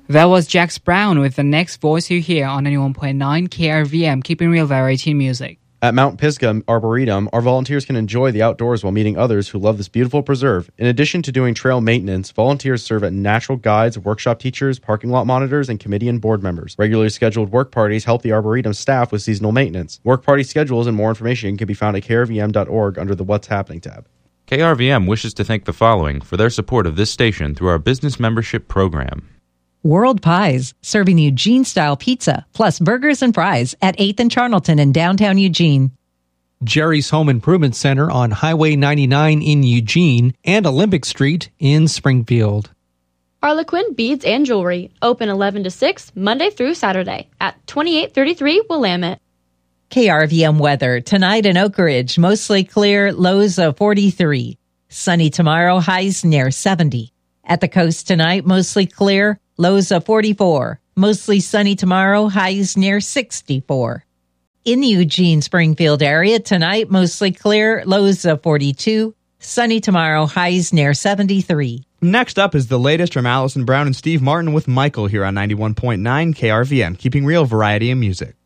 That was Jax Brown with the next voice you hear on 91.9 KRVM, keeping real variety in music. At Mount Pisgah Arboretum, our volunteers can enjoy the outdoors while meeting others who love this beautiful preserve. In addition to doing trail maintenance, volunteers serve as natural guides, workshop teachers, parking lot monitors, and committee and board members. Regularly scheduled work parties help the Arboretum staff with seasonal maintenance. Work party schedules and more information can be found at krvm.org under the What's Happening tab. KRVM wishes to thank the following for their support of this station through our business membership program. World Pies, serving Eugene-style pizza, plus burgers and fries at 8th and Charlton in downtown Eugene. Jerry's Home Improvement Center on Highway 99 in Eugene and Olympic Street in Springfield. Harlequin Beads and Jewelry, open 11 to 6, Monday through Saturday at 2833 Willamette. KRVM weather, tonight in Oak Ridge, mostly clear, lows of 43. Sunny tomorrow, highs near 70. At the coast tonight, mostly clear, lows of 44. Mostly sunny tomorrow, highs near 64. In the Eugene-Springfield area, tonight, mostly clear, lows of 42. Sunny tomorrow, highs near 73. Next up is the latest from Allison Brown and Steve Martin with Michael here on 91.9 KRVM, keeping real variety in music.